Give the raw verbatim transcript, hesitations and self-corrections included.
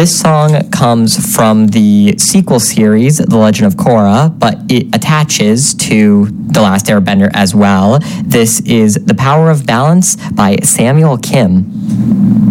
This song comes from the sequel series, The Legend of Korra, but it attaches to The Last Airbender as well. This is The Power of Balance by Samuel Kim.